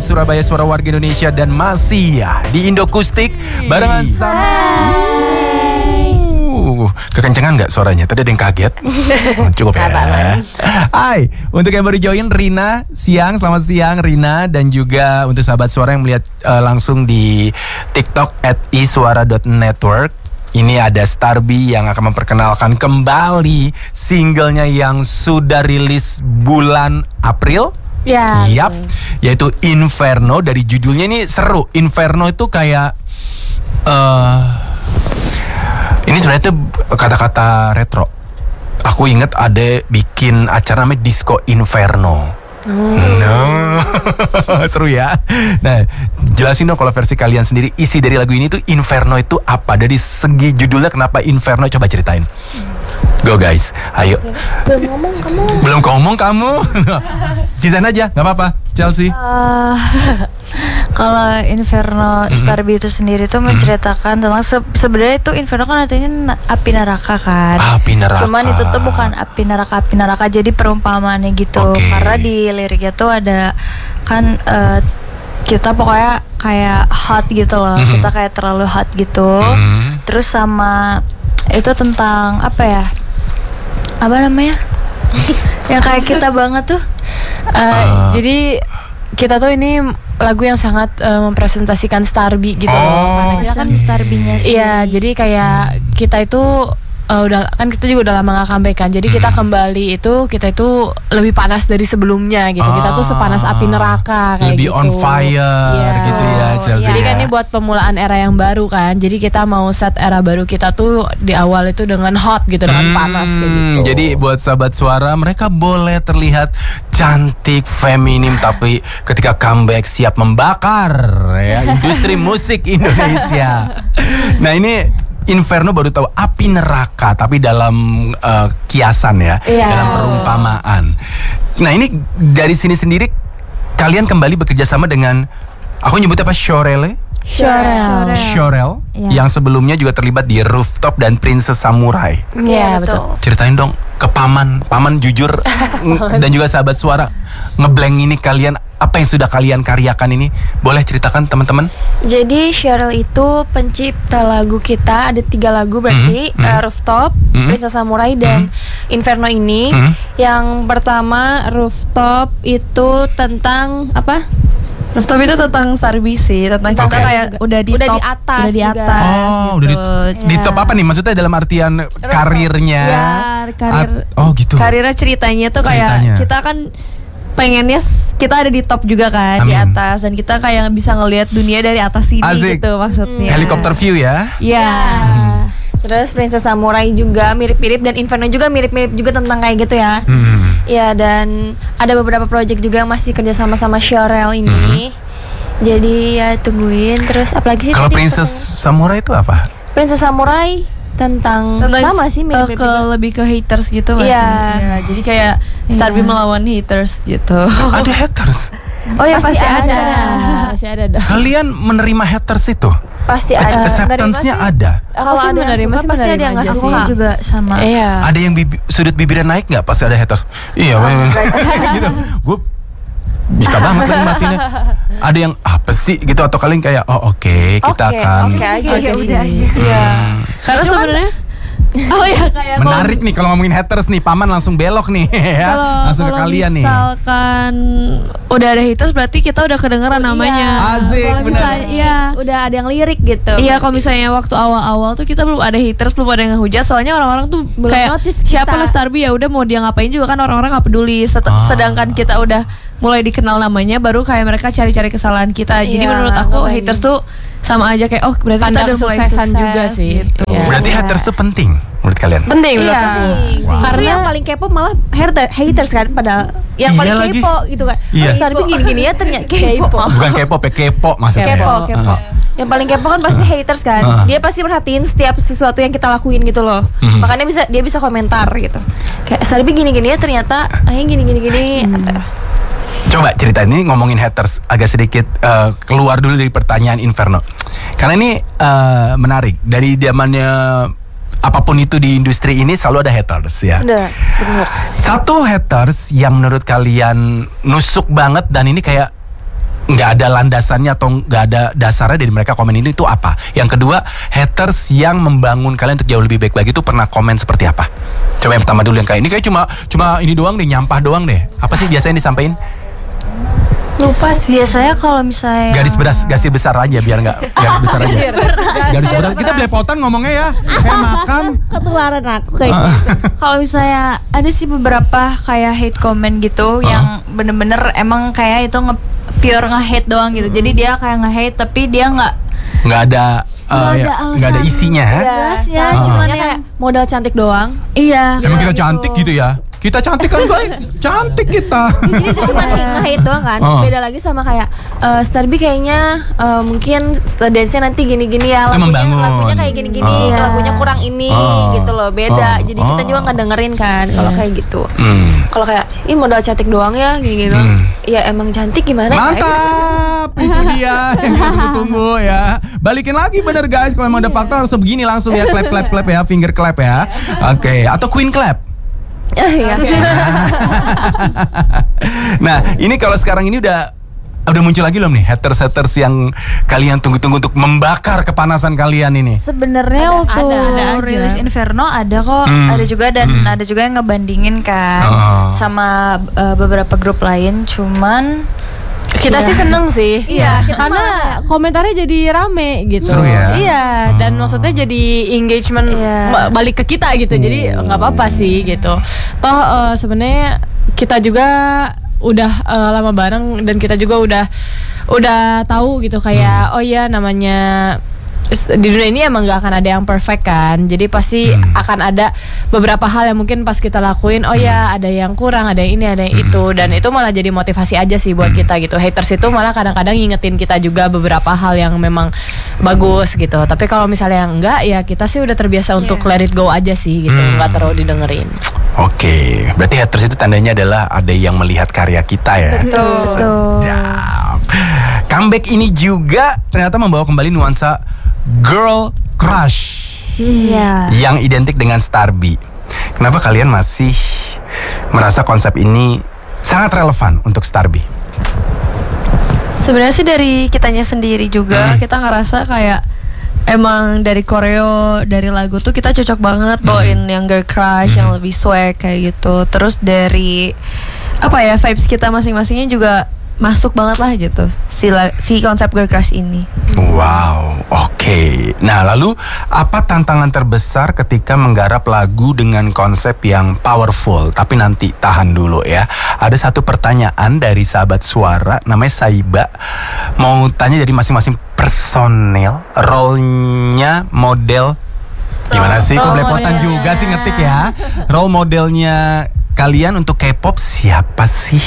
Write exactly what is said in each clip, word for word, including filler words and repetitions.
Surabaya, suara warga Indonesia, dan masih ya di Indokustik barengan sama. Uh, kekencengan nggak suaranya? Tadi ada yang kaget. Oh, cukup ya. Hai, untuk yang baru join, Rina, siang, selamat siang Rina, dan juga untuk sahabat suara yang melihat uh, langsung di TikTok at isuara dot network. Ini ada Starby yang akan memperkenalkan kembali singlenya yang sudah rilis bulan April. Ya. Yap, yaitu Inferno. Dari judulnya ini seru. Inferno itu kayak uh, ini sebenarnya itu kata-kata retro. Aku inget ada bikin acara namanya Disco Inferno. Oh. No. Seru ya. Nah, jelasin dong kalau versi kalian sendiri, isi dari lagu ini tuh Inferno itu apa? Dari segi judulnya kenapa Inferno, coba ceritain. Go guys, ayo. Belum ngomong kamu. Belum ngomong kamu. Ceritain aja, nggak apa-apa. Chelsea. Uh, kalau Inferno mm-hmm. Starby itu sendiri tuh menceritakan mm-hmm. tentang se- sebenarnya itu Inferno kan artinya api neraka kan. Api neraka. Cuman itu tuh bukan api neraka api neraka jadi perumpamaannya gitu. Okay. Karena di liriknya tuh ada kan uh, kita pokoknya kayak hot gitu loh. Mm-hmm. Kita kayak terlalu hot gitu. Mm-hmm. Terus sama itu tentang apa ya? Apa namanya? Yang kayak kita banget tuh. Uh, uh. Jadi kita tuh ini lagu yang sangat uh, mempresentasikan Starby gitu. Oh, karena kita kan Starby-nya sendiri. Iya, jadi kayak kita itu uh, udah kan kita juga udah lama gak comeback kan. Jadi hmm. kita kembali itu kita itu lebih panas dari sebelumnya gitu. Ah, kita tuh sepanas api neraka kayak lebih gitu. On fire yeah. gitu ya, Chelsea. Jadi ya. kan ini buat pemulaan era yang baru kan. Jadi kita mau set era baru kita tuh di awal itu dengan hot gitu, dengan hmm, panas kayak gitu. Jadi buat sahabat suara, mereka boleh terlihat cantik, feminim, tapi ketika comeback siap membakar ya industri musik Indonesia. Nah, ini Inferno baru tahu api neraka, tapi dalam uh, kiasan ya, yeah. dalam perumpamaan. Nah, ini dari sini sendiri kalian kembali bekerja sama dengan, aku nyebutnya apa, Shorele? Shorel. Shorel, yeah. yang sebelumnya juga terlibat di Rooftop dan Princess Samurai. Iya, yeah, betul. Ceritain dong ke Paman, Paman jujur dan juga sahabat suara, ngeblank ini kalian, apa yang sudah kalian karyakan ini, boleh ceritakan teman-teman? Jadi Cheryl itu pencipta lagu kita, ada tiga lagu berarti, mm-hmm. uh, Rooftop, mm-hmm. Princess Samurai, dan mm-hmm. Inferno ini. Mm-hmm. Yang pertama Rooftop itu tentang apa? Rooftop itu tentang Starby sih, tentang okay. kita kayak udah di udah top, di atas, udah di atas. juga. Oh, gitu. udah di, yeah. di top apa nih? Maksudnya dalam artian Rooftop. karirnya? Ya, karir. At, oh gitu. Karirnya ceritanya tuh ceritanya. kayak kita kan pengennya kita ada di top juga kan. Amin. Di atas, dan kita kayak bisa ngelihat dunia dari atas sini. Asik. Gitu maksudnya. Helikopter view ya? Iya. Yeah. Hmm. Terus Princess Samurai juga mirip-mirip, dan Inferno juga mirip-mirip juga tentang kayak gitu ya. Hmm. Ya, dan ada beberapa project juga yang masih kerja sama sama Shorel ini. Hmm. Jadi ya tungguin. Terus apalagi sih? Kalau Princess katanya? Samurai itu apa? Princess Samurai tentang, tentang sama sih mirip-mirip uh, ke juga. Lebih ke haters gitu masih. Iya. Ya, jadi kayak Starby yeah. melawan haters gitu. Ada haters? Oh ya pasti, pasti ada. ada. Pasti ada. Kalian menerima haters itu? Pasti ada. Acceptance-nya ada. Kalau ada yang suka pasti ada yang nggak suka juga sama. Iya. Ada yang bibi, sudut bibirnya naik nggak pasti ada haters? Iya. Oh, gitu. Gue bisa banget lagi matinya. Ada yang apa sih gitu, atau kalian kayak oh oke okay, kita okay, akan oke okay aja ya udah aja. Iya. Hmm. Karena sebenarnya oh ya kayak menarik kalo, nih kalau ngomongin haters nih, Paman langsung belok nih ya. Kalo, langsung ke kalian nih. Kalau misalkan udah ada haters berarti kita udah kedengeran oh, namanya. Asik, kalau misalnya iya, udah ada yang lirik gitu. Iya, kalau misalnya waktu awal-awal tuh kita belum ada haters, belum ada yang ngehujat, soalnya orang-orang tuh belum kayak siapa lu Starby, ya udah mau dia ngapain juga kan orang-orang nggak peduli. Set- ah. Sedangkan kita udah mulai dikenal namanya, baru kayak mereka cari-cari kesalahan kita. Jadi iya, menurut aku haters tuh sama aja kayak oh berarti tanda kita udah mulai kesuksesan sukses juga sih. Gitu. Ya. Berarti haters tuh penting menurut kalian? Penting iya, menurut aku. Wow. Karena yang paling kepo malah haters kan, padahal yang iya paling lagi. kepo gitu kan. Iya. Oh, Starby gini-gini ya ternyata kepo. Bukan kepo, pe kepo maksudnya. Kepo, kepo. Uh. Yang paling kepo kan pasti haters kan. Uh. Dia pasti perhatiin setiap sesuatu yang kita lakuin gitu loh. Mm. Makanya bisa dia bisa komentar gitu. Kayak Starby gini-gini ya ternyata akhirnya gini-gini-gini. Mm. Coba ceritain ini, ngomongin haters agak sedikit uh, keluar dulu dari pertanyaan Inferno. Karena ini uh, menarik. Dari zamannya apapun itu di industri ini selalu ada haters ya. Udah, benar. Satu haters yang menurut kalian nusuk banget dan ini kayak nggak ada landasannya atau nggak ada dasarnya dari mereka komen ini itu apa? Yang kedua, haters yang membangun kalian untuk jauh lebih baik lagi itu pernah komen seperti apa? Coba yang pertama dulu, yang kayak ini kayak cuma cuma ini doang deh, nyampah doang deh. Apa sih biasanya disampaikan? Lupa sih. Biasanya kalau misalnya Garis beras, garis besar aja biar nggak garis besar aja. Garis beras. Kita belepotan ngomongnya ya. Kayak makan. Ketularan aku kayak Ah. gitu. kalau misalnya ada sih beberapa kayak hate comment gitu yang bener-bener emang kayak itu nge pure nge-hate doang gitu. Jadi dia kayak nge-hate tapi dia nggak Nggak ada uh, Nggak ada ya, alasan. nggak ada isinya. Ha? jelas ya, Ah. cuman Hanya yang kayak modal cantik doang. iya. Emang kita cantik gitu ya? Kita cantik kan, Boy? Cantik kita. Jadi itu cuma nge-hate doang kan. Oh. Beda lagi sama kayak eh, Starby kayaknya eh, mungkin dance-nya nanti gini-gini ya. Itu Lagunya, membangun. lagunya kayak gini-gini, Oh. lagunya kurang ini Oh. gitu loh. Beda. Oh. Jadi kita Oh. juga nggak dengerin kan kalau kayak gitu. Hmm. Kalau kayak ih modal cantik doang ya gini-gini doang. Ya emang cantik gimana ya? Mantap, itu dia yang kita tunggu-tunggu ya. Balikin lagi bener guys, kalau emang ada fakta harus begini langsung ya, clap clap clap ya, finger clap ya. Oke, atau queen clap. Iya. Nah, ini kalau sekarang ini udah udah muncul lagi belum nih haters-haters yang kalian tunggu-tunggu untuk membakar kepanasan kalian ini? Sebenarnya Ada, waktu ada, ada aja. rilis Inferno ada kok, Hmm. ada juga dan ada juga yang ngebandingin kan Oh. sama uh, beberapa grup lain, cuman Kita sih seneng sih. Iya, kita Karena komentarnya jadi rame gitu. Seru ya? Iya, dan maksudnya jadi engagement Iya. ba- balik ke kita gitu. Jadi nggak apa-apa sih gitu. Toh eh, sebenarnya kita juga udah eh, lama bareng dan kita juga udah udah tahu gitu kayak oh ya namanya di dunia ini emang gak akan ada yang perfect kan. Jadi pasti Hmm. akan ada beberapa hal yang mungkin pas kita lakuin oh ya ada yang kurang, ada yang ini, ada yang itu, dan itu malah jadi motivasi aja sih buat kita gitu. Haters itu malah kadang-kadang ngingetin kita juga beberapa hal yang memang bagus gitu. Tapi kalau misalnya enggak ya kita sih udah terbiasa untuk let it go aja sih gitu, Hmm. nggak terlalu didengerin. Oke, berarti haters itu tandanya adalah ada yang melihat karya kita ya. Betul. Sedap. Comeback ini juga ternyata membawa kembali nuansa girl crush iya. yang identik dengan Starby. Kenapa kalian masih merasa konsep ini sangat relevan untuk Starby? Sebenarnya sih dari kitanya sendiri juga kita ngerasa kayak emang dari koreo, dari lagu tuh kita cocok banget bawain yang girl crush yang lebih swag kayak gitu. Terus dari apa ya vibes kita masing-masingnya juga masuk banget lah gitu si la- si konsep girl crush ini. Wow, oke. Nah, lalu apa tantangan terbesar ketika menggarap lagu dengan konsep yang powerful? Tapi nanti tahan dulu ya. Ada satu pertanyaan dari sahabat suara namanya Saiba. Mau tanya dari masing-masing personel, role-nya model. Gimana sih? Kok role belepotan modelnya. juga sih ngetik ya? Role modelnya kalian untuk K-pop siapa sih?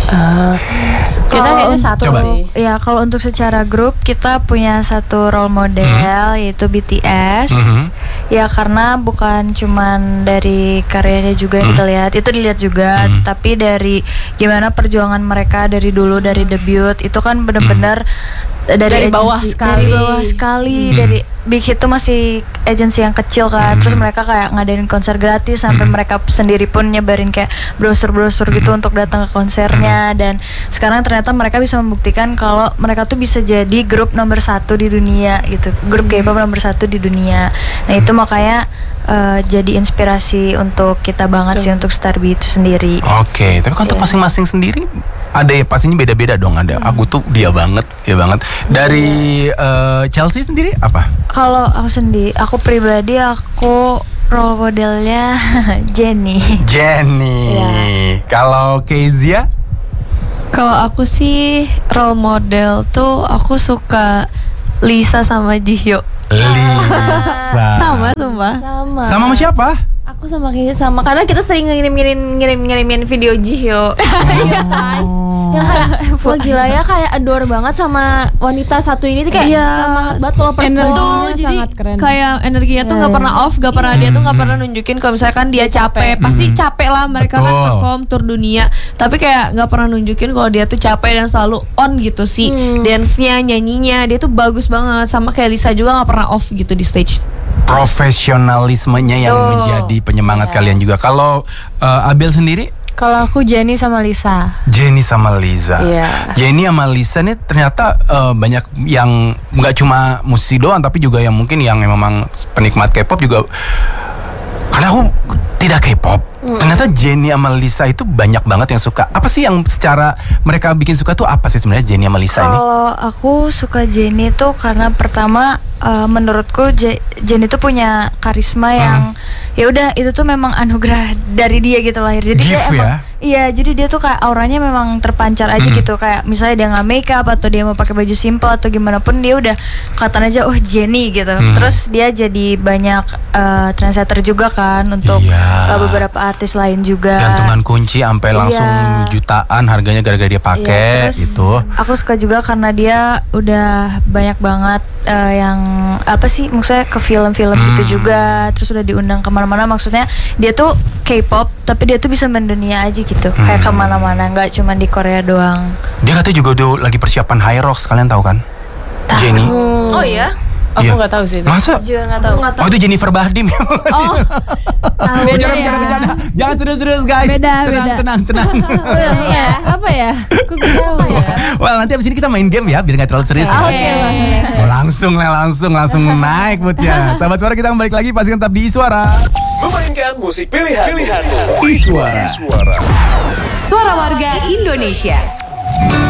Kita Kalau kayaknya untuk- satu Coba. sih. Ya kalau untuk secara grup kita punya satu role model yaitu B T S. Mhm. Ya karena bukan cuman dari karyanya juga yang kita lihat, itu dilihat juga, tapi dari gimana perjuangan mereka dari dulu dari debut itu kan benar-benar dari, Dari bawah agensi- sekali. dari bawah sekali, dari Big Hit tuh masih agensi yang kecil kan, terus mereka kayak ngadain konser gratis sampai mereka sendiri pun nyebarin kayak brosur-brosur gitu untuk datang ke konsernya, dan sekarang ternyata mereka bisa membuktikan kalau mereka tuh bisa jadi grup nomor satu di dunia gitu, grup K-pop nomor satu di dunia. Nah itu makanya eh, jadi inspirasi untuk kita banget sih untuk Starby itu sendiri. Oke, tapi kan untuk masing-masing sendiri ada ya pastinya beda-beda dong. Ada aku tuh dia banget, dia banget. Dari eh, Chelsea sendiri apa? Kalau aku sendiri, aku pribadi aku role modelnya Jennie. Jennie. Kalau Kezia? Kalau aku sih role model tuh aku suka Lisa sama Jihyo. Lisa. Sama sumpah. Sama. Sama sama siapa? Aku sama kayaknya sama karena kita sering ngirim-ngirim ngirim-ngirimin video Jihyo. Iya guys. Yang kayak wah gila ya kayak adore banget sama wanita satu ini tuh kayak Iya. semangat banget kalau perform. Energinya Tuh, jadi sangat keren. kayak energinya tuh nggak pernah off, nggak pernah dia tuh nggak pernah nunjukin kalau misalkan dia capek, pasti capek lah mereka kan Betul. perform tour dunia, tapi kayak nggak pernah nunjukin kalau dia tuh capek dan selalu on gitu sih, dance-nya, nyanyinya dia tuh bagus banget, sama kayak Lisa juga nggak pernah off gitu di stage. Profesionalismenya yang Tuh. menjadi penyemangat kalian juga. Kalau eh, Abel sendiri? Kalau aku Jenny sama Lisa. Jenny sama Lisa. Iya. Jenny sama Lisa nih ternyata uh, banyak yang nggak cuma musisi doang, tapi juga yang mungkin yang memang penikmat K-pop juga. Karena aku tidak K-pop. Hmm. Ternyata Jenny sama Lisa itu banyak banget yang suka. Apa sih yang secara mereka bikin suka tuh apa sih sebenarnya Jenny sama Lisa ini? Kalau aku suka Jenny tuh karena pertama uh, menurutku Je- Jenny tuh punya karisma yang hmm. ya udah itu tuh memang anugerah dari dia gitu lahir. Jadi Gift dia emang ya? iya, jadi dia tuh kayak auranya memang terpancar aja hmm. gitu. Kayak misalnya dia nggak make up atau dia mau pakai baju simple atau gimana pun dia udah kelihatan aja oh Jenny gitu. Hmm. Terus dia jadi banyak uh, trendsetter juga kan untuk iya. uh, beberapa artis lain juga. Gantungan kunci sampai langsung Iya. jutaan harganya gara-gara dia pakai Iya, terus gitu. Aku suka juga karena dia udah banyak banget uh, yang apa sih maksudnya ke film-film Hmm. gitu juga. Terus udah diundang kemana-mana. Maksudnya dia tuh K-pop tapi dia tuh bisa mendunia aja gitu. Hmm. Kayak kemana-mana, nggak cuma di Korea doang. Dia katanya juga udah lagi persiapan High Rocks, kalian tahu kan? Jenny. Oh iya? Aku Iya. nggak tahu sih itu. Masa? Juga nggak tahu. Oh itu Jennifer Bahdim. Oh, tahu Bicara, ya. bicara, bicara. Jangan serius-serius guys. Beda, tenang, beda. tenang, tenang. Iya, apa ya? Aku nggak tahu ya. Well nanti abis ini kita main game ya, biar nggak terlalu serius. Oke, ya. oke. Oh, langsung lah, langsung, langsung naik moodnya. Sahabat Suara, kita kembali lagi, pastikan tetap di Suara. Memainkan musik pilihan. Pilihan. Suara. Suara. Suara warga Indonesia.